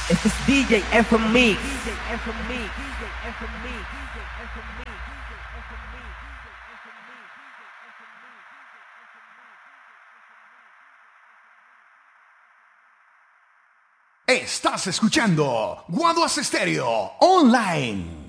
Este es DJ F Mix. Estás escuchando Guaduas Estéreo Online.